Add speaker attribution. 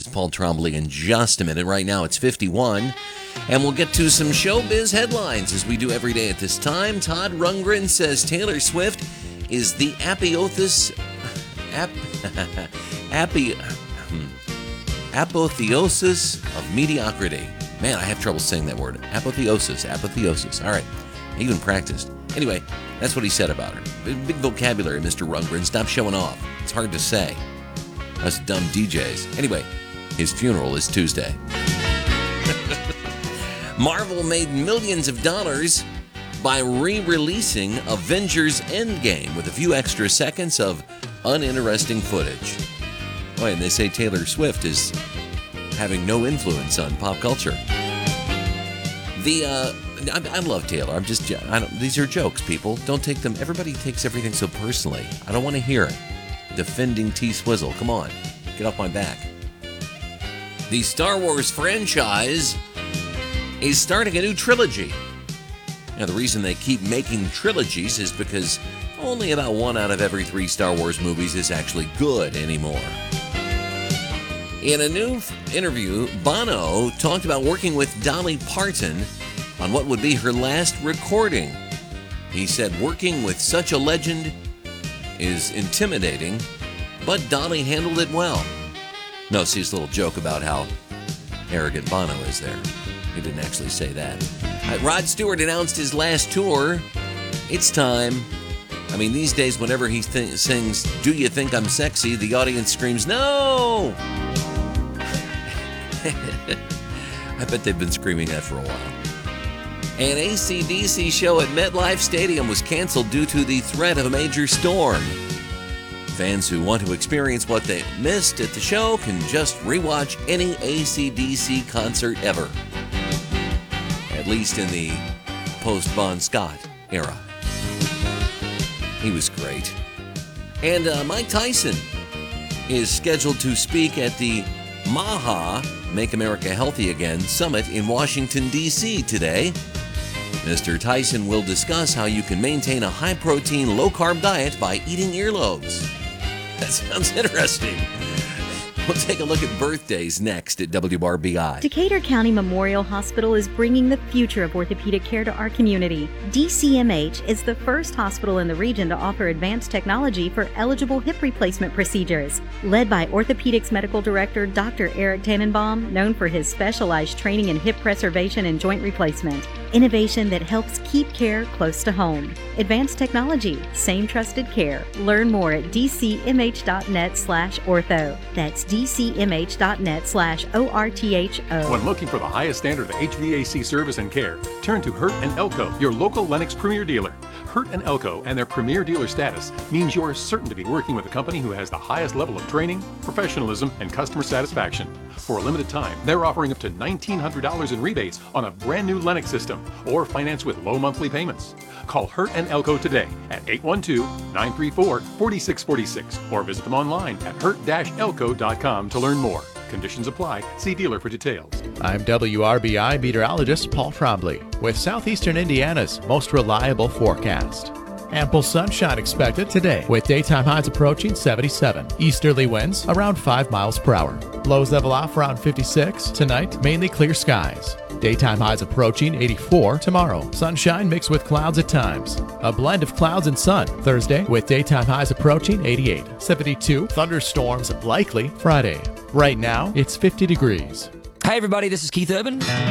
Speaker 1: Paul Trombley, in just a minute. Right now it's 51. And we'll get to some showbiz headlines as we do every day at this time. Todd Rundgren says Taylor Swift is the apotheosis of mediocrity. Man, I have trouble saying that word. Apotheosis. All right. I even practiced. Anyway, that's what he said about her. Big vocabulary, Mr. Rundgren. Stop showing off. It's hard to say. Us dumb DJs. Anyway, his funeral is Tuesday. Marvel made millions of dollars by re-releasing Avengers Endgame with a few extra seconds of uninteresting footage. Oh, and they say Taylor Swift is having no influence on pop culture. I love Taylor. These are jokes, people. Don't take them. Everybody takes everything so personally. I don't want to hear it. Defending T-Swizzle. Come on. Get off my back. The Star Wars franchise is starting a new trilogy. Now, the reason they keep making trilogies is because only about 1 out of every 3 Star Wars movies is actually good anymore. In a new interview, Bono talked about working with Dolly Parton on what would be her last recording. He said, working with such a legend is intimidating, but Dolly handled it well. No, see his little joke about how arrogant Bono is there. He didn't actually say that. Rod Stewart announced his last tour. It's time. I mean, these days, whenever he sings, "Do You Think I'm Sexy?" the audience screams, "No!" I bet they've been screaming that for a while. An AC/DC show at MetLife Stadium was canceled due to the threat of a major storm. Fans who want to experience what they missed at the show can just rewatch any AC/DC concert ever. At least in the post-Bon Scott era. He was great. And Mike Tyson is scheduled to speak at the MAHA, Make America Healthy Again, Summit in Washington, D.C. today. Mr. Tyson will discuss how you can maintain a high-protein, low-carb diet by eating earlobes. That sounds interesting. We'll take a look at birthdays next at WRBI.
Speaker 2: Decatur County Memorial Hospital is bringing the future of orthopedic care to our community. DCMH is the first hospital in the region to offer advanced technology for eligible hip replacement procedures. Led by Orthopedics Medical Director Dr. Eric Tannenbaum, known for his specialized training in hip preservation and joint replacement. Innovation that helps keep care close to home. Advanced technology, same trusted care. Learn more at dcmh.net/ortho. That's dcmh.net/ortho.
Speaker 3: When looking for the highest standard of HVAC service and care, turn to Hurt and Elko, your local Lennox Premier dealer. Hurt and Elko and their Premier dealer status means you're certain to be working with a company who has the highest level of training, professionalism, and customer satisfaction. For a limited time, they're offering up to $1,900 in rebates on a brand new Lennox system or finance with low monthly payments. Call Hurt and Elko today at 812-934-4646 or visit them online at hurt-elko.com to learn more. Conditions apply. See dealer for details.
Speaker 4: I'm WRBI meteorologist Paul Trombley with Southeastern Indiana's most reliable forecast. Ample sunshine expected today with daytime highs approaching 77. Easterly winds around 5 miles per hour. Lows level off around 56. Tonight, mainly clear skies. Daytime highs approaching 84 tomorrow. Sunshine mixed with clouds at times. A blend of clouds and sun Thursday with daytime highs approaching 88. 72. Thunderstorms likely Friday. Right now, it's 50 degrees.
Speaker 5: Hey everybody, this is Keith Urban.